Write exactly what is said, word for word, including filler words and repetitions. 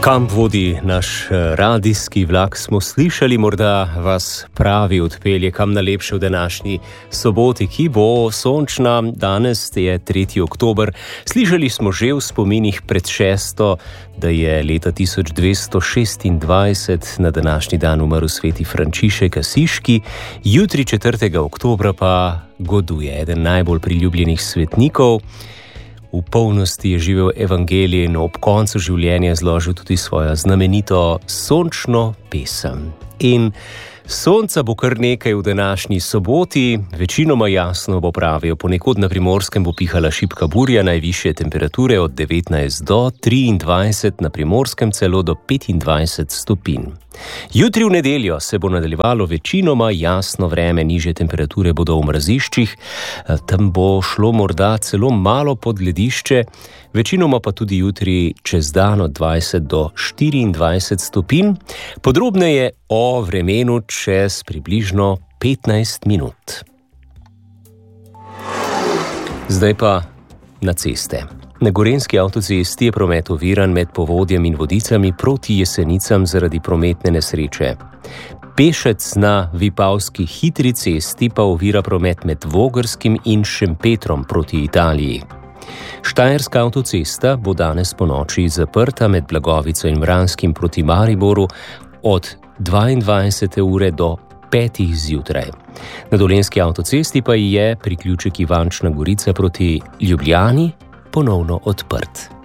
Kam vodi naš radijski vlak, smo slišali, morda vas pravi odpelje kam na lepše v današnji soboti, ki bo sončna. Danes je tretji oktober. Slišali smo že v spominih pred šesto, da je leta tisoč dvesto šestindvajset na današnji dan umrl sveti Frančišek Asiški. Jutri četrtega oktobra pa goduje eden najbolj priljubljenih svetnikov. V polnosti je živel evangelij in ob koncu življenja zložil tudi svojo znamenito sončno pesem. In sonca bo kar nekaj v današnji soboti, večinoma jasno bo pravijo, ponekod na Primorskem bo pihala šibka burja, najvišje temperature od devetnajst do triindvajset, na Primorskem celo do petindvajset stopinj. Jutri v nedeljo se bo nadaljevalo večinoma jasno vreme, nižje temperature bodo v mraziščih, tam bo šlo morda celo malo pod ledišče, večinoma pa tudi jutri čez dan od dvajset do štiriindvajset stopinj. Podrobneje o vremenu čez približno petnajst minut. Zdaj pa na ceste. Na Gorenjski avtocesti je promet oviran med Povodjem in Vodicami proti Jesenicam zaradi prometne nesreče. Pešec na Vipavski hitri cesti pa ovira promet med Vogrskim in Šempetrom proti Italiji. Štajerska avtocesta bo danes ponoči zaprta med Blagovico in Vranskim proti Mariboru od dvaindvajsete ure do petih zjutraj. Na Dolenjski avtocesti pa je priključek Ivančna Gorica proti Ljubljani ponovno odprt.